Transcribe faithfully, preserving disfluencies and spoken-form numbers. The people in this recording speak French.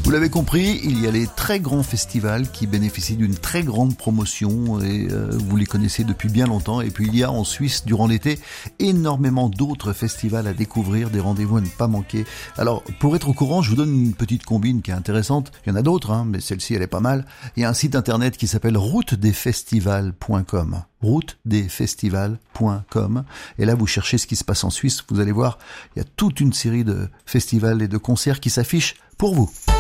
Vous l'avez compris, il y a les très grands festivals qui bénéficient d'une très grande promotion et euh, vous les connaissez depuis bien longtemps. Et puis il y a en Suisse, durant l'été, énormément d'autres festivals à découvrir, des rendez-vous à ne pas manquer. Alors, pour être au courant, je vous donne une petite combine qui est intéressante. Il y en a d'autres, hein, mais celle-ci, elle est pas mal. Il y a un site internet qui s'appelle route des festivals point com. route des festivals point com. Et là, vous cherchez ce qui se passe en Suisse. Vous allez voir, il y a toute une série de festivals et de concerts qui s'affichent pour vous.